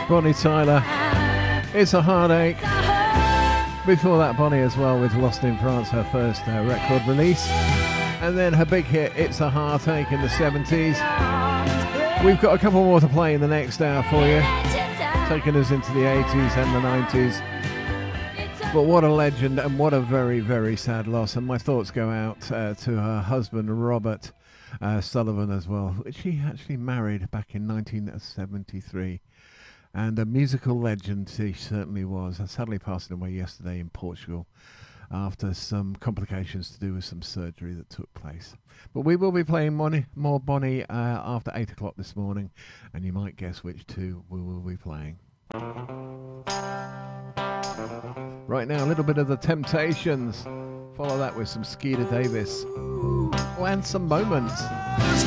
Bonnie Tyler, It's a Heartache. Before that, Bonnie as well with Lost in France, her first record release. And then her big hit, It's a Heartache, in the 70s. We've got a couple more to play in the next hour for you, taking us into the 80s and the 90s. But what a legend, and what a very, very sad loss. And my thoughts go out to her husband, Robert Sullivan, as well, which he actually married back in 1973. And a musical legend he certainly was. Sadly passing away yesterday in Portugal after some complications to do with some surgery that took place. But we will be playing more Bonnie after 8 o'clock this morning, and you might guess which two we will be playing. Right now, a little bit of The Temptations. Follow that with some Skeeter Davis. Oh, and some Moments.